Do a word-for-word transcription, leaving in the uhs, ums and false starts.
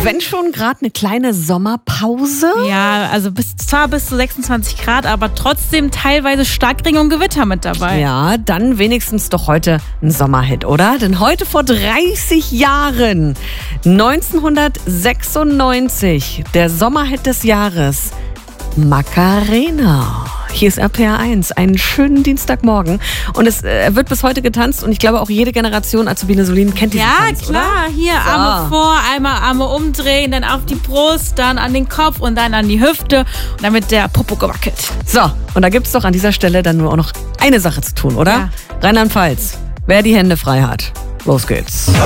wenn schon gerade eine kleine Sommerpause. Ja, also bis, zwar bis zu sechsundzwanzig Grad, aber trotzdem teilweise Starkregen und Gewitter mit dabei. Ja, dann wenigstens doch heute ein Sommerhit, oder? Denn heute vor dreißig Jahren, neunzehnhundertsechsundneunzig, der Sommerhit des Jahres, Macarena. Hier ist R P R eins, einen schönen Dienstagmorgen. Und es äh, wird bis heute getanzt und ich glaube auch jede Generation Azubine Solin kennt diesen Ja, Tanz, klar. oder? Hier So. Arme vor, einmal Arme umdrehen, dann auf die Brust, dann an den Kopf und dann an die Hüfte und dann wird der Popo gewackelt. So, und da gibt es doch an dieser Stelle dann nur auch noch eine Sache zu tun, oder? Ja. Rheinland-Pfalz, wer die Hände frei hat. Los geht's.